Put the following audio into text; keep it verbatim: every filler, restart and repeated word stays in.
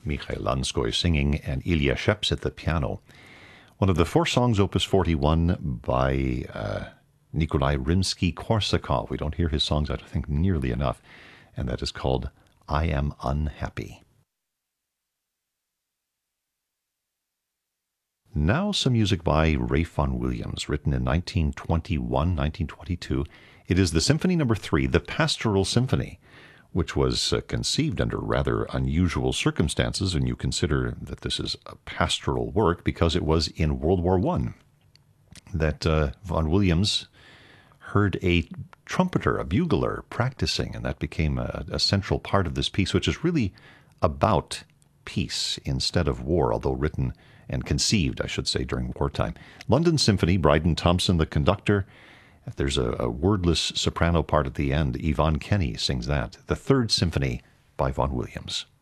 Mikhail Lanskoy singing and Ilya Sheps at the piano. One of the four songs, Opus forty-one, by uh, Nikolai Rimsky-Korsakov. We don't hear his songs, I don't think, nearly enough, and that is called I Am Unhappy. Now some music by Ralph Vaughan Williams, written in nineteen twenty-one, nineteen twenty-two. It is the Symphony Number Three, the Pastoral Symphony, which was uh, conceived under rather unusual circumstances when you consider that this is a pastoral work, because it was in World War One that uh, Vaughan Williams heard a trumpeter, a bugler, practicing, and that became a, a central part of this piece, which is really about peace instead of war, although written and conceived, I should say, during wartime. London Symphony, Bryden Thompson, the conductor. There's a, a wordless soprano part at the end. Yvonne Kenny sings that. The Third Symphony by Vaughan Williams.